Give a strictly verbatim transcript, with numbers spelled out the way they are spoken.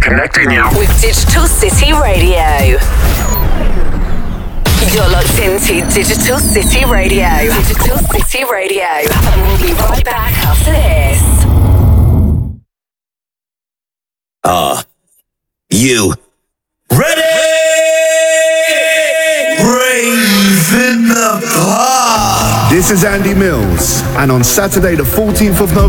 Connecting you with Digital City Radio. You're locked into Digital City Radio. Digital City Radio. And we'll be right back after this. Uh, you ready? Rave in the park. This is Andy Mills, and on Saturday the fourteenth of November,